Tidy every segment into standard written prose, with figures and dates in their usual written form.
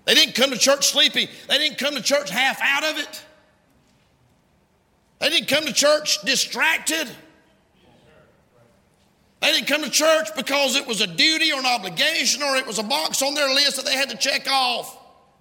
They didn't come to church sleepy. They didn't come to church half out of it. They didn't come to church distracted. They didn't come to church because it was a duty or an obligation or it was a box on their list that they had to check off.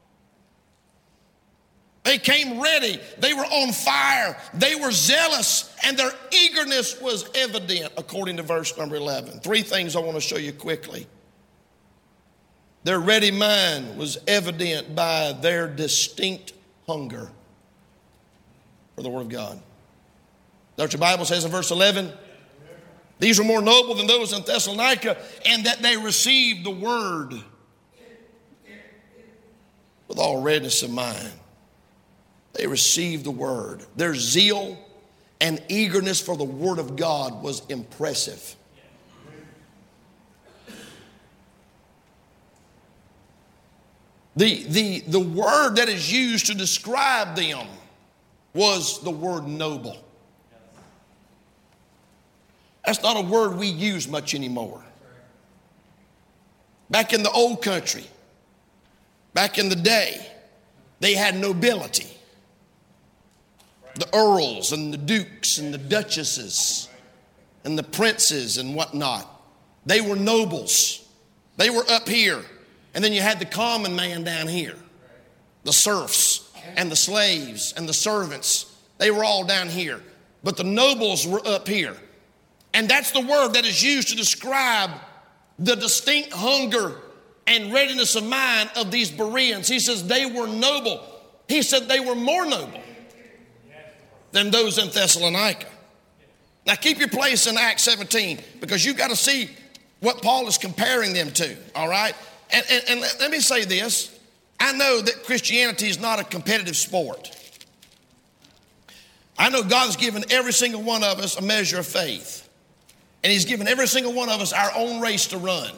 They came ready. They were on fire. They were zealous, and their eagerness was evident, according to verse number 11. 3 things I want to show you quickly. Their ready mind was evident by their distinct hunger for the Word of God. That's what your Bible says in verse 11. These were more noble than those in Thessalonica, and that they received the Word with all readiness of mind. They received the Word. Their zeal and eagerness for the Word of God was impressive. The word that is used to describe them was the word noble. That's not a word we use much anymore. Back in the old country, back in the day, they had nobility. The earls and the dukes and the duchesses and the princes and whatnot. They were nobles. They were up here. And then you had the common man down here. The serfs and the slaves and the servants. They were all down here. But the nobles were up here. And that's the word that is used to describe the distinct hunger and readiness of mind of these Bereans. He says they were noble. He said they were more noble than those in Thessalonica. Now keep your place in Acts 17, because you've got to see what Paul is comparing them to, all right? And let me say this. I know that Christianity is not a competitive sport. I know God has given every single one of us a measure of faith. And He's given every single one of us our own race to run.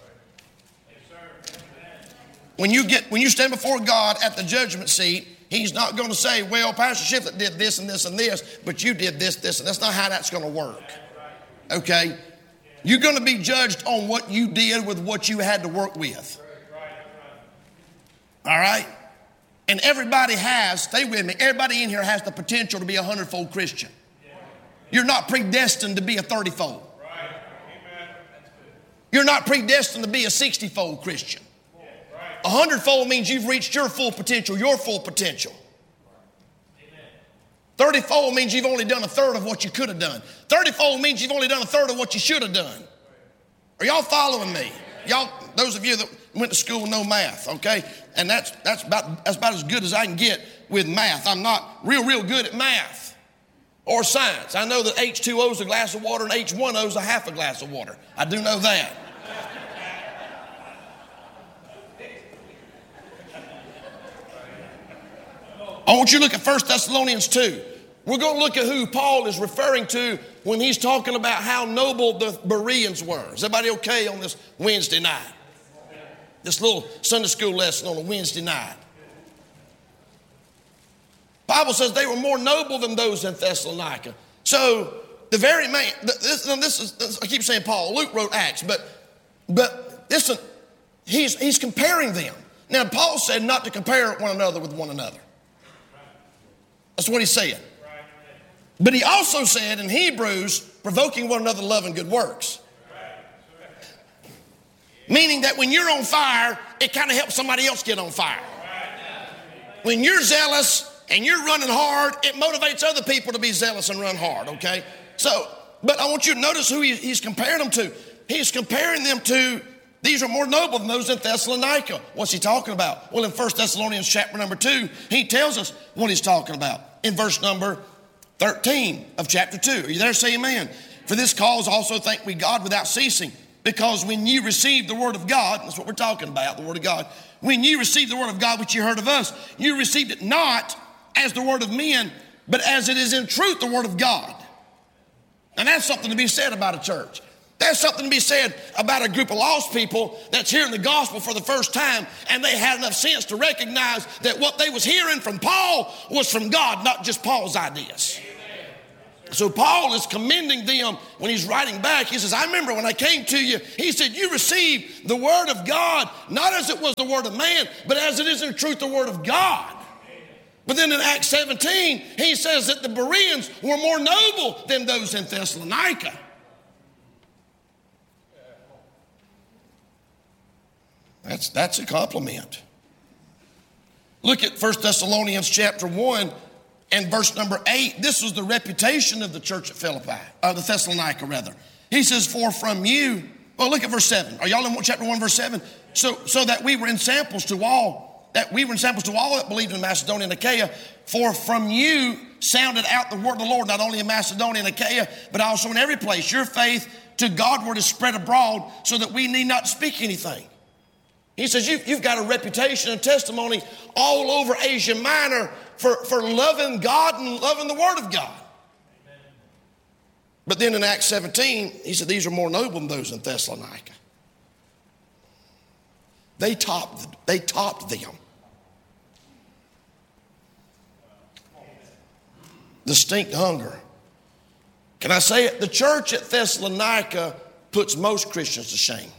When you stand before God at the judgment seat, He's not going to say, well, Pastor Shiflett did this and this and this, but you did this, this, and that's not how that's going to work. Okay? You're going to be judged on what you did with what you had to work with. All right? And everybody has, stay with me, everybody in here has the potential to be a 100-fold Christian. You're not predestined to be a 30-fold. You're not predestined to be a 60-fold Christian. 100-fold means you've reached your full potential, your full potential. 30-fold means you've only done a third of what you could have done. 30-fold means you've only done a third of what you should have done. Are y'all following me? Y'all, those of you that went to school know math, okay? And that's about as good as I can get with math. I'm not real good at math or science. I know that H2O is a glass of water and H1O is a half a glass of water. I do know that. I want you to look at 1 Thessalonians 2. We're going to look at who Paul is referring to when he's talking about how noble the Bereans were. Is everybody okay on this Wednesday night? This little Sunday school lesson on a Wednesday night. The Bible says they were more noble than those in Thessalonica. So the very man, I keep saying Paul, Luke wrote Acts, but listen, he's comparing them. Now Paul said not to compare one another with one another. That's what he said. But he also said in Hebrews, provoking one another to love and good works. Meaning that when you're on fire, it kind of helps somebody else get on fire. When you're zealous and you're running hard, it motivates other people to be zealous and run hard, okay? So, but I want you to notice who he's comparing them to. He's comparing them to, these are more noble than those in Thessalonica. What's he talking about? Well, in 1 Thessalonians chapter number 2, he tells us what he's talking about. In verse number 13 of chapter 2. Are you there? Say amen. For this cause also thank we God without ceasing, because when you received the word of God, that's what we're talking about, the word of God. When you received the word of God which you heard of us, you received it not as the word of men, but as it is in truth the word of God. And that's something to be said about a church. There's something to be said about a group of lost people that's hearing the gospel for the first time, and they had enough sense to recognize that what they was hearing from Paul was from God, not just Paul's ideas. So Paul is commending them when he's writing back. He says, I remember when I came to you, he said, you received the word of God, not as it was the word of man, but as it is in truth the word of God. But then in Acts 17, he says that the Bereans were more noble than those in Thessalonica. That's a compliment. Look at 1 Thessalonians chapter 1 and verse number 8. This was the reputation of the church at the Thessalonica rather. He says, for from you, well, look at verse 7. Are y'all in chapter 1, verse 7? So that we were in samples to all that believed in Macedonia and Achaia. For from you sounded out the word of the Lord, not only in Macedonia and Achaia, but also in every place. Your faith to Godward is spread abroad, so that we need not speak anything. He says, you've got a reputation and testimony all over Asia Minor for loving God and loving the Word of God. Amen. But then in Acts 17, he said, these are more noble than those in Thessalonica. They topped them. Distinct hunger. Can I say it? The church at Thessalonica puts most Christians to shame.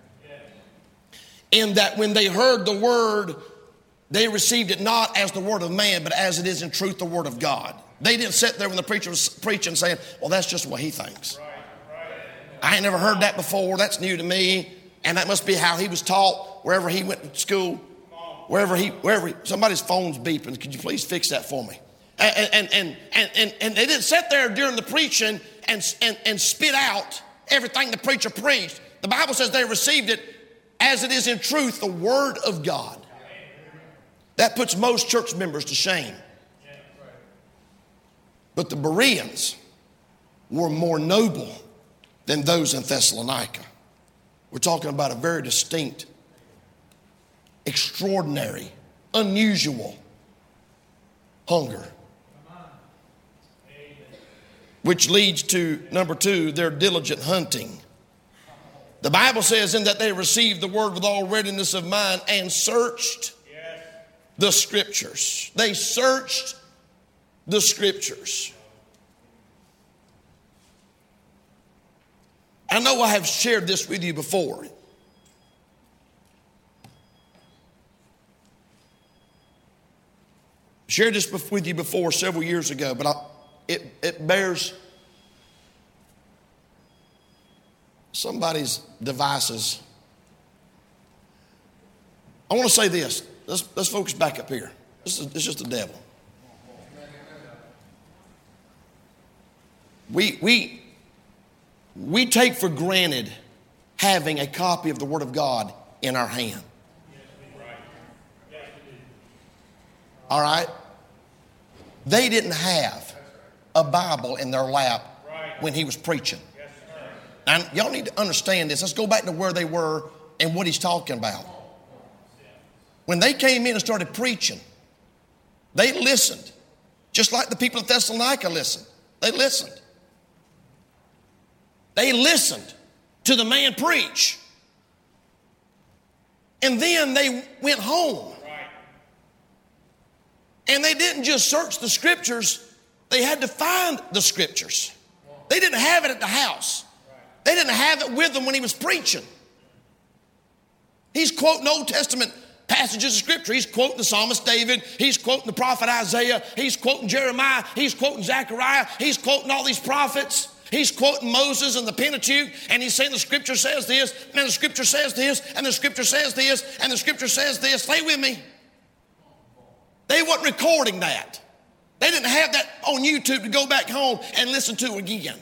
In that when they heard the word, they received it not as the word of man, but as it is in truth the word of God. They didn't sit there when the preacher was preaching saying, well, that's just what he thinks. I ain't never heard that before. That's new to me. And that must be how he was taught wherever he went to school. Somebody's phone's beeping. Could you please fix that for me? And they didn't sit there during the preaching and spit out everything the preacher preached. The Bible says they received it as it is in truth the word of God. That puts most church members to shame. But the Bereans were more noble than those in Thessalonica. We're talking about a very distinct, extraordinary, unusual hunger. Which leads to, number 2, their diligent hunting. The Bible says in that they received the word with all readiness of mind and searched the scriptures. They searched the scriptures. I know I have shared this with you before. Shared this with you before several years ago, but it bears somebody's devices. I want to say this. Let's focus back up here. It's just the devil. We take for granted having a copy of the Word of God in our hand. All right? They didn't have a Bible in their lap when he was preaching. And y'all need to understand this. Let's go back to where they were and what he's talking about. When they came in and started preaching, they listened. Just like the people of Thessalonica listened. They listened. They listened to the man preach. And then they went home. And they didn't just search the scriptures. They had to find the scriptures. They didn't have it at the house. They didn't have it with them when he was preaching. He's quoting Old Testament passages of scripture. He's quoting the psalmist David. He's quoting the prophet Isaiah. He's quoting Jeremiah. He's quoting Zechariah. He's quoting all these prophets. He's quoting Moses and the Pentateuch. And he's saying the scripture says this, and the scripture says this, and the scripture says this, and the scripture says this. Stay with me. They wasn't recording that. They didn't have that on YouTube to go back home and listen to again.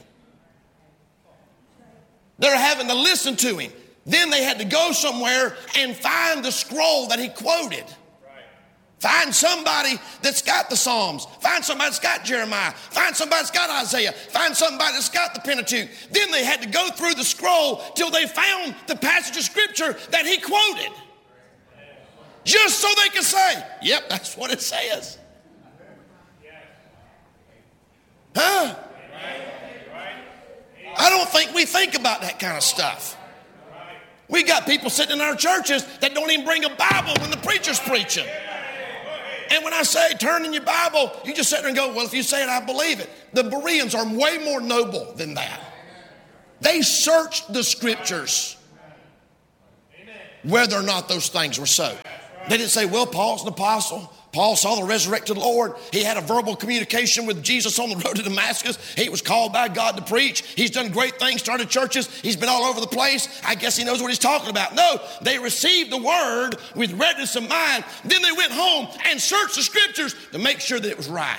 They're having to listen to him. Then they had to go somewhere and find the scroll that he quoted. Find somebody that's got the Psalms. Find somebody that's got Jeremiah. Find somebody that's got Isaiah. Find somebody that's got the Pentateuch. Then they had to go through the scroll till they found the passage of scripture that he quoted. Just so they could say, yep, that's what it says. Huh? I don't think we think about that kind of stuff. We got people sitting in our churches that don't even bring a Bible when the preacher's preaching. And when I say turn in your Bible, you just sit there and go, well, if you say it, I believe it. The Bereans are way more noble than that. They searched the scriptures whether or not those things were so. They didn't say, well, Paul's an apostle. Paul saw the resurrected Lord. He had a verbal communication with Jesus on the road to Damascus. He was called by God to preach. He's done great things, started churches. He's been all over the place. I guess he knows what he's talking about. No, they received the word with readiness of mind. Then they went home and searched the scriptures to make sure that it was right.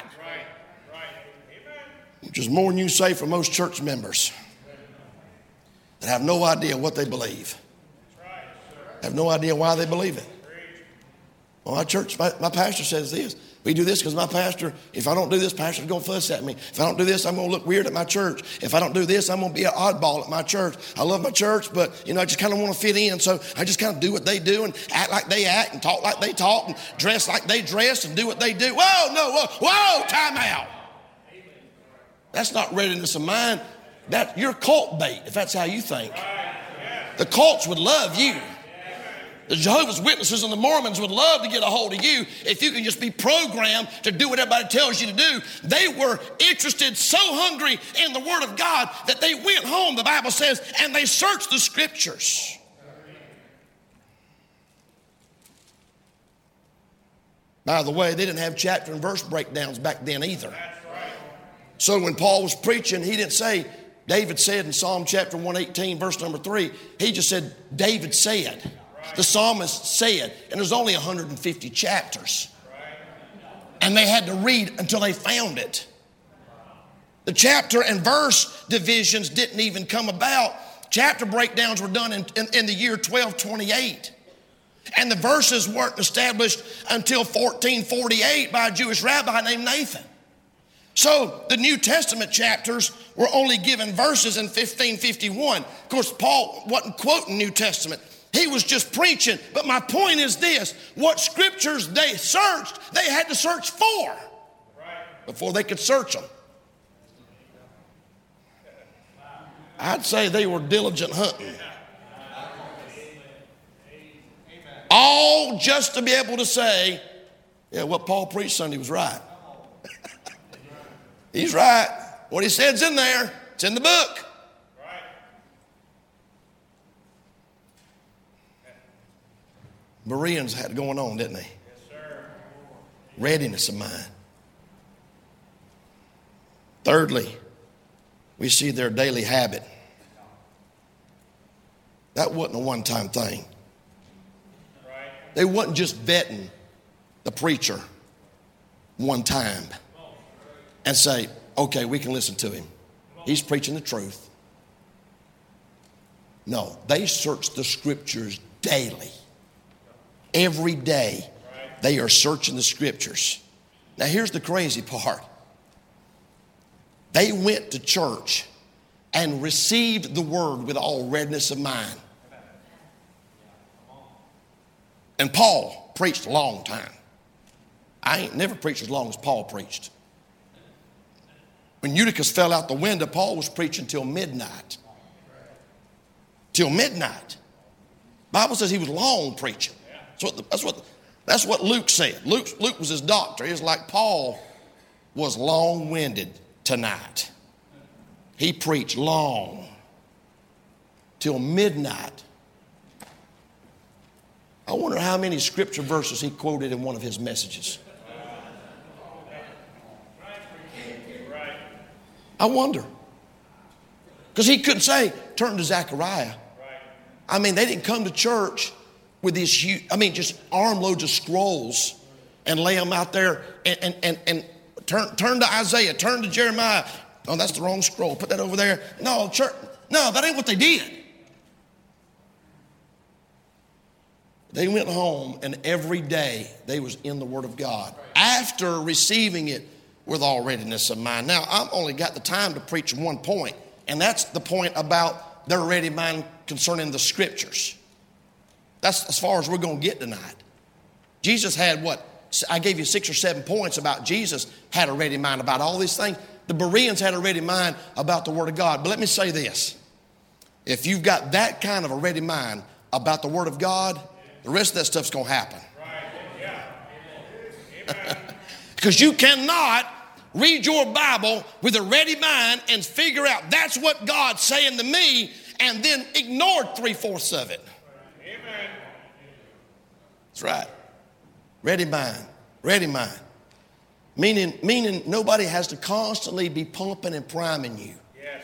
Which is more than you say for most church members that have no idea what they believe. Have no idea why they believe it. Well, my church, my pastor says this. We do this because my pastor, if I don't do this, pastor's going to fuss at me. If I don't do this, I'm going to look weird at my church. If I don't do this, I'm going to be an oddball at my church. I love my church, but, I just kind of want to fit in. So I just kind of do what they do and act like they act and talk like they talk and dress like they dress and do what they do. Whoa, time out. That's not readiness of mind. You're cult bait, if that's how you think. The cults would love you. The Jehovah's Witnesses and the Mormons would love to get a hold of you if you can just be programmed to do what everybody tells you to do. They were interested, so hungry in the Word of God that they went home, the Bible says, and they searched the scriptures. By the way, they didn't have chapter and verse breakdowns back then either. So when Paul was preaching, he didn't say, David said in Psalm chapter 118, verse number 3, he just said, David said. The psalmist said, and there's only 150 chapters. And they had to read until they found it. The chapter and verse divisions didn't even come about. Chapter breakdowns were done in the year 1228. And the verses weren't established until 1448 by a Jewish rabbi named Nathan. So the New Testament chapters were only given verses in 1551. Of course, Paul wasn't quoting New Testament. He was just preaching. But my point is this. What scriptures they searched, they had to search for before they could search them. I'd say they were diligent hunting. All just to be able to say, yeah, what Paul preached Sunday was right. He's right. What he said's in there. It's in the book. Bereans had it going on, didn't they? Yes, sir. Readiness of mind. Thirdly, we see their daily habit. That wasn't a one-time thing. Right. They wasn't just vetting the preacher one time and say, okay, we can listen to him. He's preaching the truth. No, they searched the scriptures daily. Every day, they are searching the scriptures. Now, here's the crazy part. They went to church and received the word with all readiness of mind. And Paul preached a long time. I ain't never preached as long as Paul preached. When Eutychus fell out the window, Paul was preaching till midnight. Till midnight. Bible says he was long preaching. That's what Luke said. Luke was his doctor. He was like, Paul was long-winded tonight. He preached long till midnight. I wonder how many scripture verses he quoted in one of his messages. I wonder. Because he couldn't say, turn to Zechariah. I mean, they didn't come to church with these huge, just armloads of scrolls and lay them out there and turn to Isaiah, turn to Jeremiah. Oh, that's the wrong scroll. Put that over there. No, church, no, that ain't what they did. They went home and every day they was in the Word of God after receiving it with all readiness of mind. Now, I've only got the time to preach one point, and that's the point about their ready mind concerning the scriptures. That's as far as we're going to get tonight. Jesus had what? I gave you 6 or 7 points about Jesus had a ready mind about all these things. The Bereans had a ready mind about the Word of God. But let me say this. If you've got that kind of a ready mind about the Word of God, the rest of that stuff's going to happen. Because you cannot read your Bible with a ready mind and figure out that's what God's saying to me, and then ignore 3/4 of it. Amen. That's right. Ready mind. Ready mind. Meaning nobody has to constantly be pumping and priming you. Yes.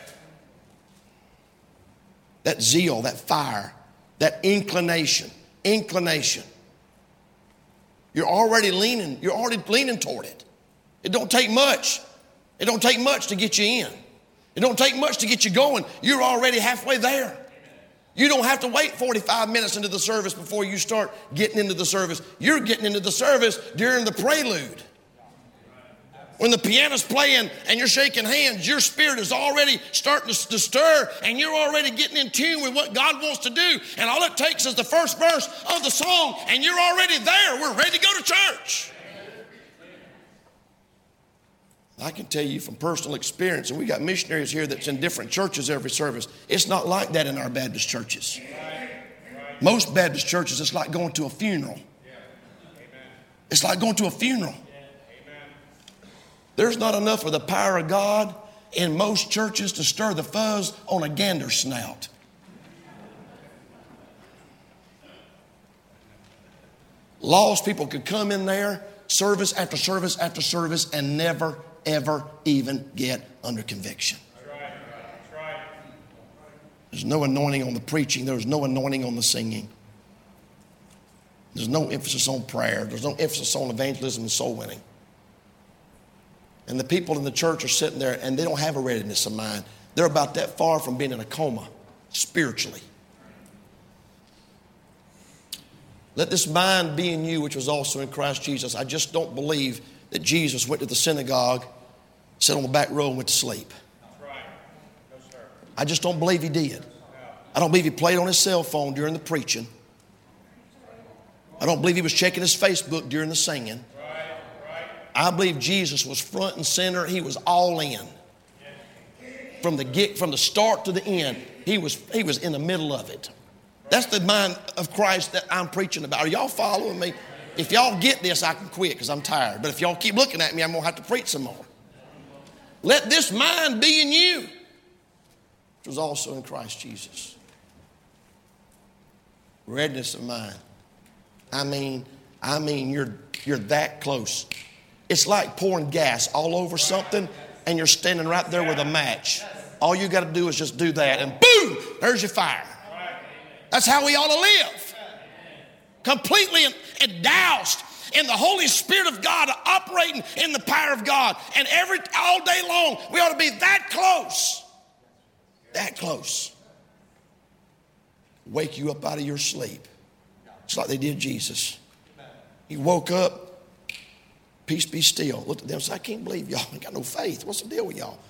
That zeal, that fire, that inclination. You're already leaning toward it. It don't take much. It don't take much to get you in. It don't take much to get you going. You're already halfway there. You don't have to wait 45 minutes into the service before you start getting into the service. You're getting into the service during the prelude. When the piano's playing and you're shaking hands, your spirit is already starting to stir, and you're already getting in tune with what God wants to do. And all it takes is the first verse of the song, and you're already there. We're ready to go to church. I can tell you from personal experience, and we got missionaries here that's in different churches every service. It's not like that in our Baptist churches. Most Baptist churches, it's like going to a funeral. It's like going to a funeral. There's not enough of the power of God in most churches to stir the fuzz on a gander snout. Lost people could come in there, service after service after service, and never, ever even get under conviction. That's right. There's no anointing on the preaching. There's no anointing on the singing. There's no emphasis on prayer. There's no emphasis on evangelism and soul winning. And the people in the church are sitting there and they don't have a readiness of mind. They're about that far from being in a coma spiritually. Let this mind be in you, which was also in Christ Jesus. I just don't believe that Jesus went to the synagogue, sat on the back row and went to sleep. I just don't believe he did. I don't believe he played on his cell phone during the preaching. I don't believe he was checking his Facebook during the singing. I believe Jesus was front and center. He was all in. From the start to the end, he was in the middle of it. That's the mind of Christ that I'm preaching about. Are y'all following me? If y'all get this, I can quit because I'm tired. But if y'all keep looking at me, I'm going to have to preach some more. Let this mind be in you, which was also in Christ Jesus. Readiness of mind. I mean, you're that close. It's like pouring gas all over something and you're standing right there with a match. All you got to do is just do that and boom, there's your fire. That's how we ought to live. Completely and doused in the Holy Spirit of God, operating in the power of God. And all day long, we ought to be that close. That close. Wake you up out of your sleep. It's like they did Jesus. He woke up. Peace be still. Looked at them and said, I can't believe y'all ain't got no faith. What's the deal with y'all?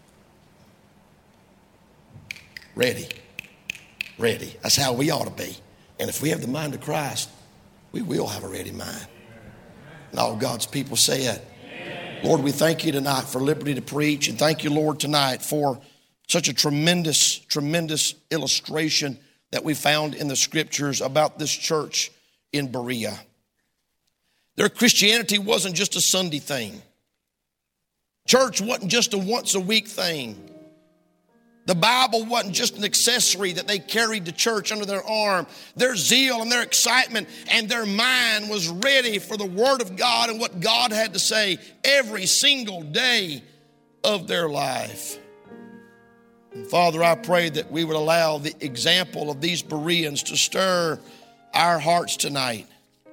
Ready. That's how we ought to be. And if we have the mind of Christ, we will have a ready mind. And all God's people say it. Lord, we thank you tonight for liberty to preach. And thank you, Lord, tonight for such a tremendous, tremendous illustration that we found in the scriptures about this church in Berea. Their Christianity wasn't just a Sunday thing. Church wasn't just a once a week thing. The Bible wasn't just an accessory that they carried to church under their arm. Their zeal and their excitement and their mind was ready for the Word of God and what God had to say every single day of their life. And Father, I pray that we would allow the example of these Bereans to stir our hearts tonight.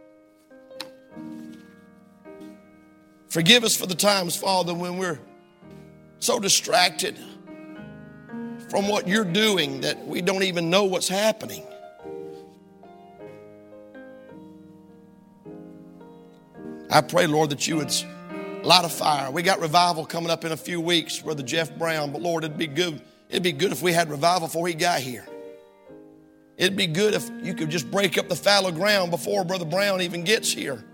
Forgive us for the times, Father, when we're so distracted from what you're doing that we don't even know what's happening. I pray, Lord, that you would light a fire. We got revival coming up in a few weeks, Brother Jeff Brown, but Lord, it'd be good if we had revival before he got here. It'd be good if you could just break up the fallow ground before Brother Brown even gets here.